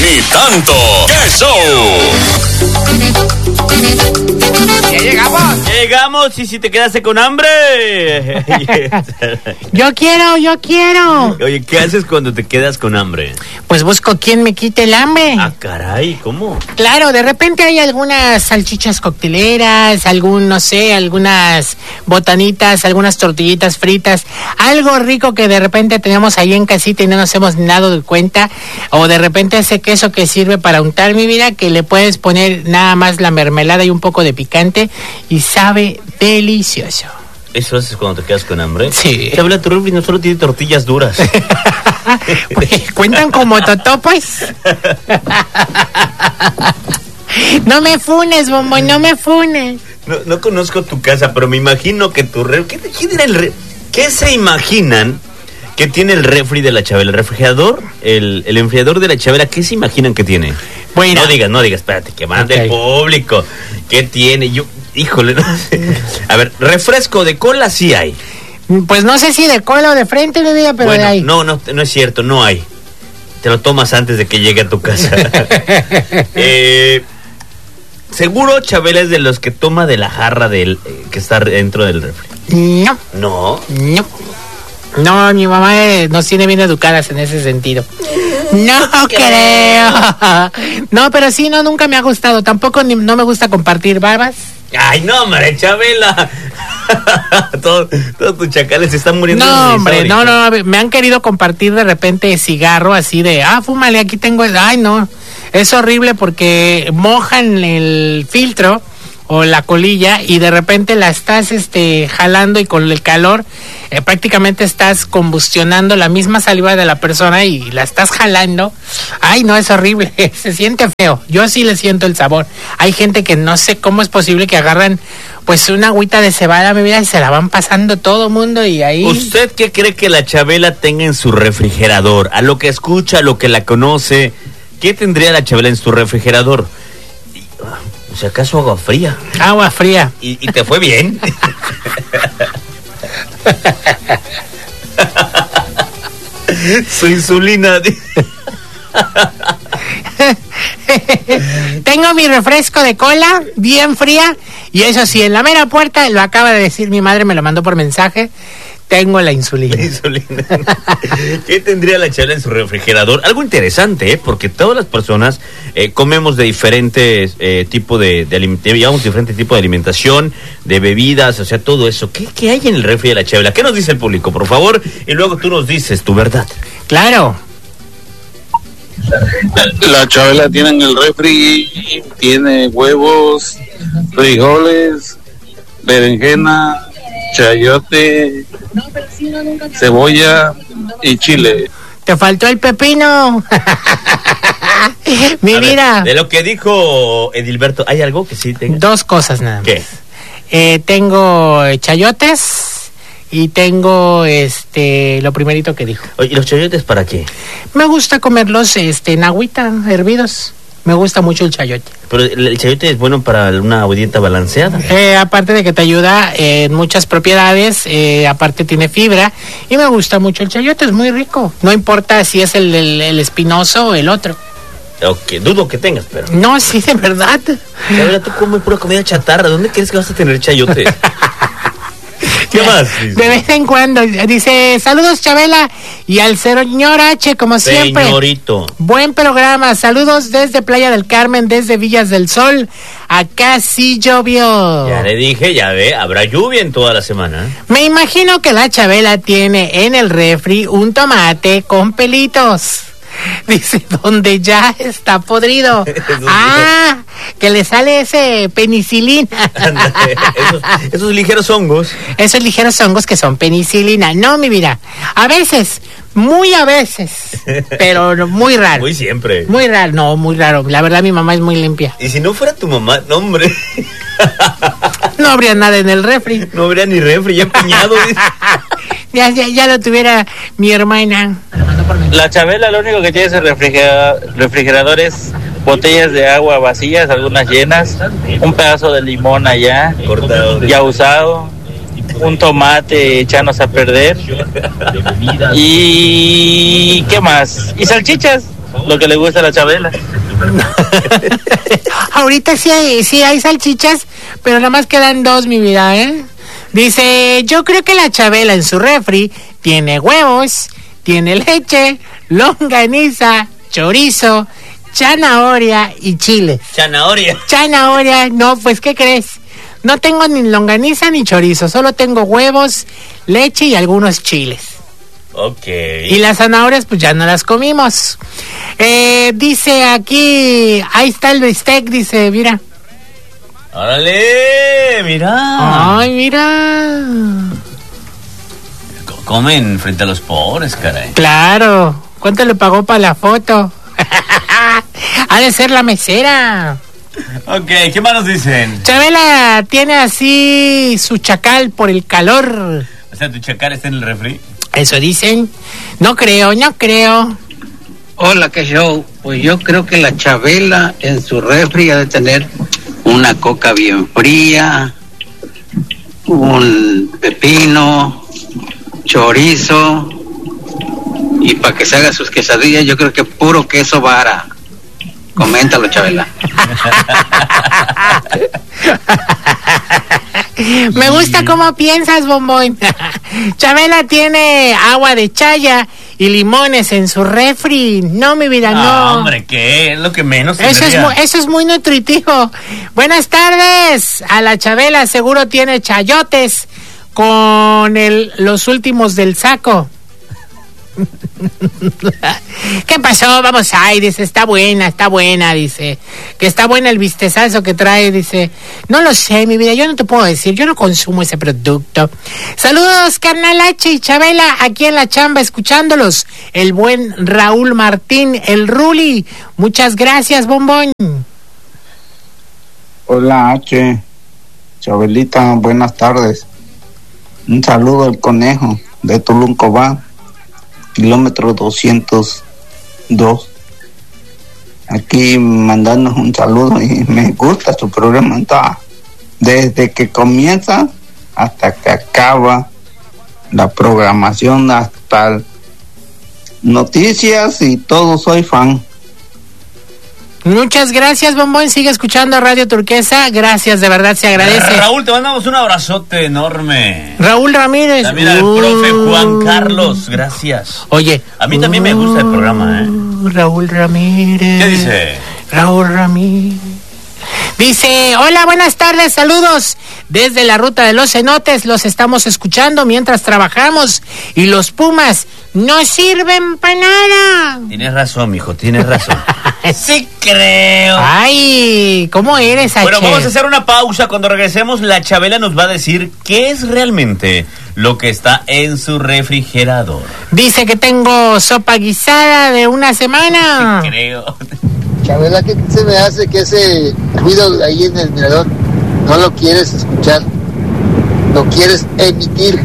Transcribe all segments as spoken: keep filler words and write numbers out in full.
ni tanto. ¡Qué show! ¡Ya llegamos! Llegamos y si te quedaste con hambre. Yo quiero, yo quiero. Oye, ¿qué haces cuando te quedas con hambre? Pues busco quien me quite el hambre. Ah, caray, ¿cómo? Claro, de repente hay algunas salchichas cocteleras, algún, no sé, algunas botanitas, algunas tortillitas fritas, algo rico que de repente tenemos ahí en casita y no nos hemos dado de cuenta, o de repente ese queso que sirve para untar, mi vida, que le puedes poner nada más la mermelada y un poco de picante y sabe delicioso. ¿Eso haces cuando te quedas con hambre? Sí. Chabela, tu refri no solo tiene tortillas duras. ¿Cuentan como totopos? No me funes, bombón, no me funes. No, no conozco tu casa, pero me imagino que tu refri... ¿Qué, ¿Quién era el re... ¿Qué se imaginan que tiene el refri de la Chabela? ¿El refrigerador? ¿El, el enfriador de la Chabela? ¿Qué se imaginan que tiene? Bueno. No digas, no digas, espérate, que mande Okay. el público. ¿Qué tiene? Yo, híjole, no sé. A ver, refresco de cola sí hay. Pues no sé si de cola o de frente, mi vida, pero Bueno, de ahí. no, no, no es cierto, no hay. Te lo tomas antes de que llegue a tu casa. eh, seguro Chabela es de los que toma de la jarra del eh, que está dentro del refri. No, No. no. No, mi mamá eh, nos tiene bien educadas en ese sentido. No creo. No, pero sí, no, nunca me ha gustado. Tampoco ni, no me gusta compartir babas. Ay, no, hombre, Chabela. Todo, todos tus chacales se están muriendo. No, de hombre, risa no, ahorita. no, me han querido compartir de repente cigarro así de, ah, fúmale, aquí tengo, el-". Ay, no, es horrible porque mojan el filtro o la colilla y de repente la estás este jalando y con el calor eh, prácticamente estás combustionando la misma saliva de la persona y la estás jalando. Ay, no, es horrible, se siente feo. Yo sí le siento el sabor. Hay gente que no sé cómo es posible que agarran pues una agüita de cebada, mi vida, y se la van pasando todo mundo y ahí... ¿Usted qué cree que la Chabela tenga en su refrigerador? A lo que escucha, a lo que la conoce, ¿qué tendría la Chabela en su refrigerador? O sea, ¿acaso agua fría? Agua fría. ¿Y, y te fue bien? Su insulina. Tengo mi refresco de cola bien fría y eso sí, en la mera puerta, lo acaba de decir mi madre, me lo mandó por mensaje, tengo la insulina. La insulina. ¿Qué tendría la Chabela en su refrigerador? Algo interesante, ¿eh? Porque todas las personas eh, comemos de diferentes eh, tipos de, de alimentación, llevamos diferente tipo de alimentación, de bebidas, o sea, todo eso. ¿Qué, ¿Qué hay en el refri de la Chabela? ¿Qué nos dice el público, por favor? Y luego tú nos dices tu verdad. Claro. La Chabela tiene en el refri, tiene huevos, frijoles, berenjena, chayote, cebolla y chile. Te faltó el pepino. Mi A ver, vida. de lo que dijo Edilberto, ¿hay algo que sí tenga? Dos cosas nada más. ¿Qué? Eh, tengo eh, chayotes y tengo este lo primerito que dijo. Oye, ¿y los chayotes para qué? Me gusta comerlos este en agüita, hervidos. Me gusta mucho el chayote. Pero el, el chayote es bueno para una dieta balanceada. Eh, aparte de que te ayuda en muchas propiedades, eh, aparte tiene fibra y me gusta mucho el chayote, es muy rico. No importa si es el, el, el espinoso o el otro. Ok, dudo que tengas, pero... No, sí, de verdad. Chabela, tú comes pura comida chatarra. ¿Dónde crees que vas a tener chayote? ¿Qué más? De vez en cuando. Dice, saludos Chabela y al señor H, como siempre. Señorito. Buen programa, saludos desde Playa del Carmen, desde Villas del Sol. Acá sí llovió. Ya le dije, ya ve, habrá lluvia en toda la semana. Me imagino que la Chabela tiene en el refri un tomate con pelitos. Dice, donde ya está podrido. Ah, que le sale ese penicilina. esos, esos ligeros hongos. Esos ligeros hongos que son penicilina. No, mi vida. A veces, muy a veces, pero muy raro. Muy siempre. Muy raro, no, muy raro. La verdad, mi mamá es muy limpia. Y si no fuera tu mamá, no, hombre. No habría nada en el refri. No habría ni refri, ya empeñado. Ya, ya, ya lo tuviera mi hermana. La Chabela lo único que tiene es el refrigera- refrigerador es botellas de agua vacías, algunas llenas, un pedazo de limón allá, Cortado. ya usado, un tomate echándose a perder y ¿qué más? Y salchichas, lo que le gusta a la Chabela. Ahorita sí hay, sí hay salchichas, pero nada más quedan dos, mi vida, ¿eh? Dice, yo creo que la Chabela en su refri tiene huevos, tiene leche, longaniza, chorizo, zanahoria y chile. Zanahoria. Zanahoria, no, pues, ¿qué crees? No tengo ni longaniza ni chorizo, solo tengo huevos, leche y algunos chiles. Ok. Y las zanahorias, pues ya no las comimos. Eh, dice aquí, ahí está el bistec, dice, mira. ¡Órale! ¡Mira! Ay, mira. C- Comen frente a los pobres, caray. Claro. ¿Cuánto le pagó para la foto? Ha de ser la mesera. Ok, ¿qué más nos dicen? Chabela tiene así su chacal por el calor. O sea, ¿tu chacal está en el refri? Eso dicen. No creo, no creo. Hola, qué show. Pues yo creo que la Chabela en su refri ha de tener una coca bien fría, un pepino, chorizo, y para que se haga sus quesadillas yo creo que puro queso vara. Coméntalo, Chabela. Me gusta cómo piensas, bombón. Chabela tiene agua de chaya y limones en su refri. No, mi vida, no. Ah, hombre, ¿qué? Es lo que menos Eso es, tendría. mu- eso es muy nutritivo. Buenas tardes. A la Chabela seguro tiene chayotes con el, los últimos del saco. ¿Qué pasó? Vamos ahí, dice, está buena, está buena, dice. Que está buena el bistezazo que trae, dice. No lo sé, mi vida, yo no te puedo decir, yo no consumo ese producto. Saludos, carnal H y Chabela, aquí en la chamba, escuchándolos. El buen Raúl Martín, el Ruli. Muchas gracias, bombón. Hola H, Chabelita, buenas tardes. Un saludo al conejo de Tulum Cobán, kilómetro doscientos dos. Aquí mandándonos un saludo y me gusta su programa, está, desde que comienza hasta que acaba la programación, hasta noticias y todo, soy fan. Muchas gracias, bombón. Sigue escuchando Radio Turquesa. Gracias, de verdad se agradece. Raúl, te mandamos un abrazote enorme. Raúl Ramírez. También al Uh, profe Juan Carlos, gracias. Oye. A mí también me gusta el programa, ¿eh? Uh, Raúl Ramírez. ¿Qué dice? Raúl Ramírez. Dice, hola, buenas tardes, saludos. Desde la ruta de los cenotes los estamos escuchando mientras trabajamos y los Pumas no sirven para nada. Tienes razón, mijo, tienes razón. Sí creo. Ay, ¿cómo eres, H? Bueno, vamos a hacer una pausa. Cuando regresemos, la Chabela nos va a decir qué es realmente lo que está en su refrigerador. Dice que tengo sopa guisada de una semana. Sí creo. Chabela, ¿qué se me hace que ese ruido ahí en el mirador no lo quieres escuchar? Lo quieres emitir.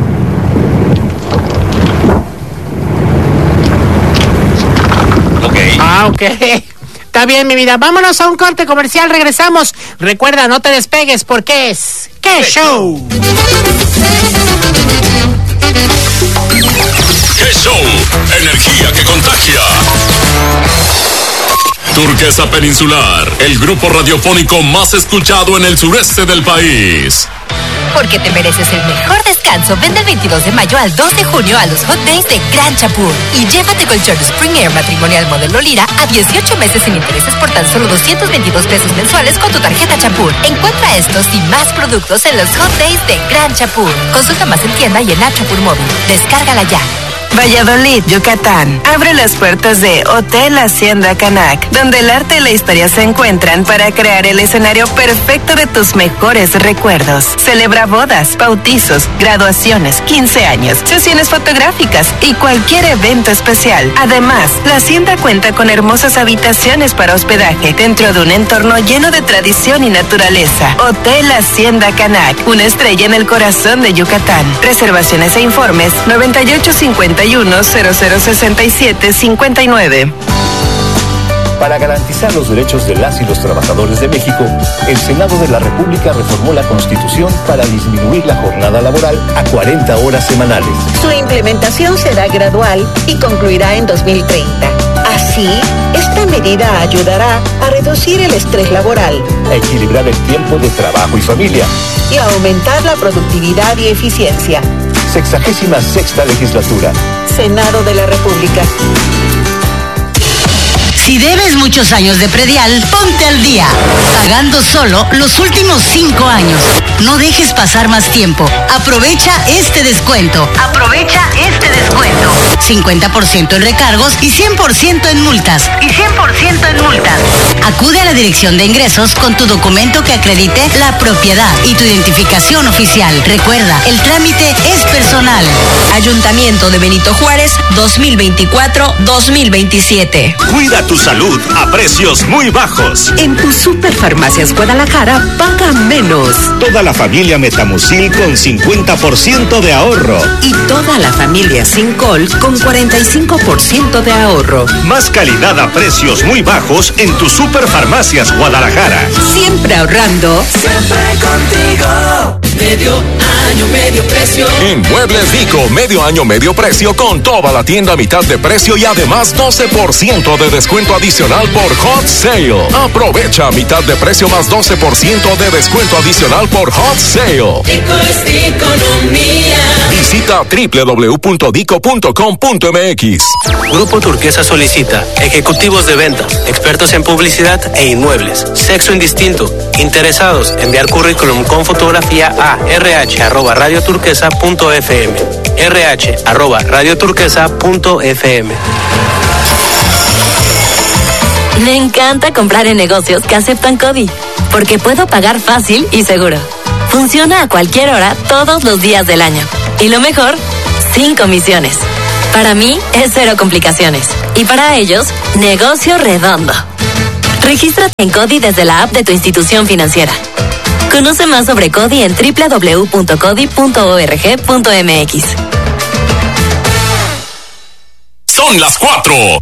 Ok. Ah, ok. Está bien, mi vida. Vámonos a un corte comercial, regresamos. Recuerda, no te despegues porque es... ¡Qué show! ¡Qué show! Energía que contagia. Turquesa Peninsular, el grupo radiofónico más escuchado en el sureste del país. Porque te mereces el mejor descanso. Vende el veintidós de mayo al dos de junio a los Hot Days de Gran Chapur. Y llévate colchón Spring Air matrimonial modelo Lira a dieciocho meses sin intereses por tan solo doscientos veintidós pesos mensuales con tu tarjeta Chapur. Encuentra estos y más productos en los Hot Days de Gran Chapur. Consulta más en tienda y en App Chapur Móvil. Descárgala ya. Valladolid, Yucatán. Abre las puertas de Hotel Hacienda Canac, donde el arte y la historia se encuentran para crear el escenario perfecto de tus mejores recuerdos. Celebra bodas, bautizos, graduaciones, quince años, sesiones fotográficas y cualquier evento especial. Además, la Hacienda cuenta con hermosas habitaciones para hospedaje dentro de un entorno lleno de tradición y naturaleza. Hotel Hacienda Canac, una estrella en el corazón de Yucatán. Reservaciones e informes noventa y ocho cincuenta y uno cero cero sesenta y siete cincuenta y nueve. Para garantizar los derechos de las y los trabajadores de México, el Senado de la República reformó la Constitución para disminuir la jornada laboral a cuarenta horas semanales. Su implementación será gradual y concluirá en dos mil treinta. Así Así, esta medida ayudará a reducir el estrés laboral, A equilibrar el tiempo de trabajo y familia. y a aumentar la productividad y eficiencia. Sexagésima sexta legislatura. Senado de la República. Si debes muchos años de predial, ponte al día, pagando solo los últimos cinco años. No dejes pasar más tiempo. Aprovecha este descuento. Aprovecha este descuento. cincuenta por ciento en recargos y cien por ciento en multas. Y cien por ciento en multas. Acude a la Dirección de Ingresos con tu documento que acredite la propiedad y tu identificación oficial. Recuerda, el trámite es personal. Ayuntamiento de Benito Juárez, dos mil veinticuatro a dos mil veintisiete. Cuida tu salud a precios muy bajos. En tu Superfarmacias Guadalajara, paga menos. Toda la familia Metamucil con cincuenta por ciento de ahorro. Y toda la familia Sincol con cuarenta y cinco por ciento de ahorro. Más calidad a precios muy bajos en tu Superfarmacias Guadalajara. Siempre ahorrando. Siempre contigo. Medio año, medio precio. En Muebles Vico, medio año, medio precio con toda la tienda a mitad de precio y además doce por ciento de descuento adicional por Hot Sale. Aprovecha mitad de precio más doce por ciento de descuento adicional por Hot Sale. Dico es economía. Visita doble u doble u doble u punto dico punto com punto m x. Grupo Turquesa solicita ejecutivos de venta, expertos en publicidad e inmuebles, sexo indistinto, interesados, enviar currículum con fotografía a rh arroba radioturquesa punto f m, rh arroba radioturquesa punto f m. Me encanta comprar en negocios que aceptan CODI, porque puedo pagar fácil y seguro. Funciona a cualquier hora, todos los días del año. Y lo mejor, sin comisiones. Para mí es cero complicaciones. Y para ellos, negocio redondo. Regístrate en CODI desde la app de tu institución financiera. Conoce más sobre CODI en doble u doble u doble u punto codi punto org punto m x. Son las cuatro